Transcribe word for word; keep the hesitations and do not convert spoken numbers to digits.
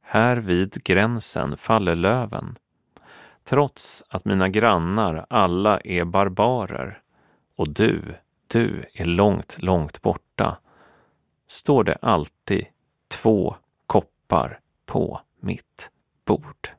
här vid gränsen faller löven. Trots att mina grannar alla är barbarer och du, du är långt, långt borta, står det alltid två koppar på mitt bord.